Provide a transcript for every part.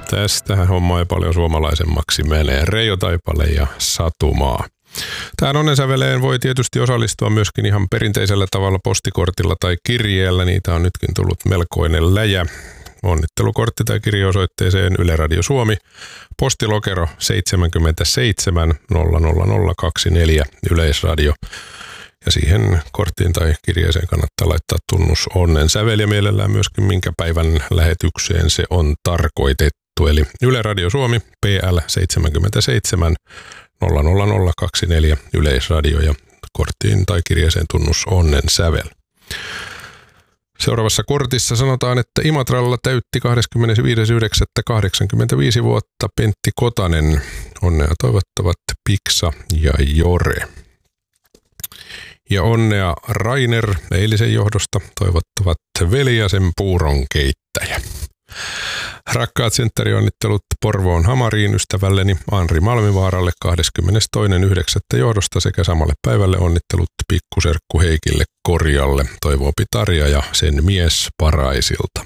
Tästähän homma ei paljon suomalaisemmaksi menee. Reijo Taipale ja Satumaa. Tähän onnensäveleen voi tietysti osallistua myöskin ihan perinteisellä tavalla postikortilla tai kirjeellä. Niitä on nytkin tullut melkoinen läjä. Onnittelukortti tai kirjeosoitteeseen Yle Radio Suomi, postilokero 77 00024 Yleisradio. Ja siihen korttiin tai kirjeeseen kannattaa laittaa tunnus onnensävel ja mielellään myöskin minkä päivän lähetykseen se on tarkoitettu. Eli Yle Radio Suomi, PL 77 00024 Yleisradio ja korttiin tai kirjeeseen tunnus onnensävel. Seuraavassa kortissa sanotaan, että Imatralla täytti 25.9.85 vuotta Pentti Kotanen. Onnea toivottavat Piksa ja Jore. Ja onnea Rainer eilisen johdosta toivottavat Veliasen puuron keittäjä. Rakkaat synttärionnittelut Porvoon Hamariin ystävälleni Anri Malmivaaralle 22.9. johdosta sekä samalle päivälle onnittelut pikkuserkku Heikille Korjalle, toivoo Tarja ja sen mies Paraisilta.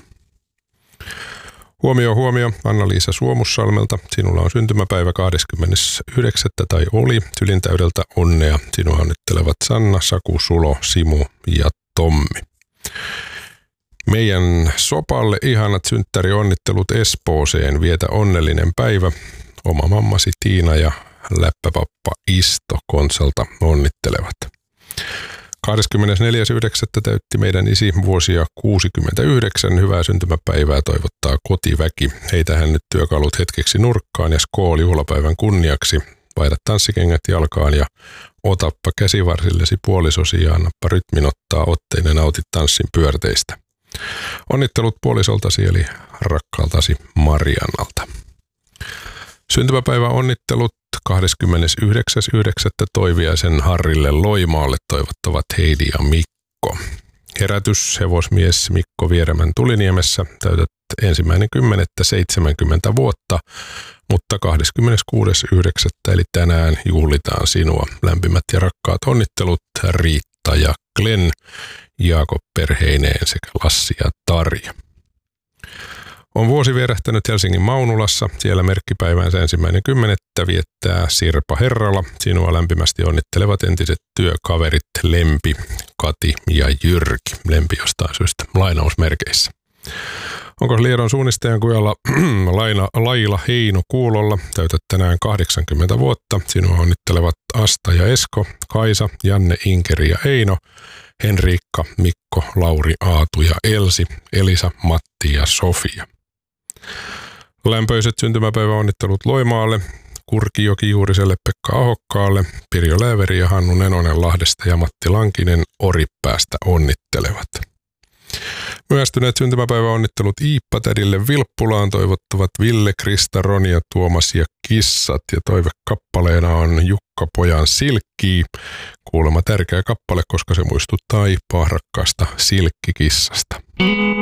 Huomio Anna-Liisa Suomussalmelta. Sinulla on syntymäpäivä 29. tai oli sylintäydeltä onnea. Sinua onnittelevat Sanna, Saku, Sulo, Simu ja Tommi. Meidän Sopalle ihanat synttärionnittelut Espooseen. Vietä onnellinen päivä. Oma mammasi Tiina ja läppäpappa Isto Konsalta onnittelevat. 24.9. täytti meidän isi vuosia 69. Hyvää syntymäpäivää toivottaa kotiväki. Heitähän nyt työkalut hetkeksi nurkkaan ja skool juhlapäivän kunniaksi. Vaihda tanssikengät jalkaan ja otappa käsivarsillesi puolisosi ja annappa rytmin ottaa otteen ja nautit tanssin pyörteistä. Onnittelut puolisoltasi eli rakkaaltasi Mariannalta. Syntymäpäivä onnittelut 29.9. Toiviaisen Harrille Loimaalle toivottavat Heidi ja Mikko. Herätys hevosmies Mikko Vieremän Tuliniemessä. Täytät 1.10.70 vuotta, mutta 26.9. eli tänään juhlitaan sinua. Lämpimät ja rakkaat onnittelut Riitta ja Glenn, Jaakob perheineen sekä Lassi ja Tarja. On vuosi vierähtänyt Helsingin Maunulassa. Siellä merkkipäivänsä 1.10. viettää Sirpa Herrala. Sinua lämpimästi onnittelevat entiset työkaverit Lempi, Kati ja Jyrki. Lempi jostain syystä lainausmerkeissä. Onko Liedon suunnistajan kujalla Laila Heino kuulolla? Täytät tänään 80 vuotta. Sinua onnittelevat Asta ja Esko, Kaisa, Janne, Inkeri ja Eino, Henriikka, Mikko, Lauri, Aatu ja Elsi, Elisa, Matti ja Sofia. Lämpöiset syntymäpäiväonnittelut Loimaalle, Kurkijoki Juuriselle Pekka Ahokkaalle, Pirjo Lääveri ja Hannu Nenonen Lahdesta ja Matti Lankinen Oripäästä onnittelevat. Myöhästyneet syntymäpäiväonnittelut Iippa-tädille Vilppulaan toivottavat Ville, Krista, Roni ja Tuomas ja kissat. Ja toivekappaleena on Jukka Pojan Silkkii. Kuulemma tärkeä kappale, koska se muistuttaa Iippaa rakkaasta silkkikissasta.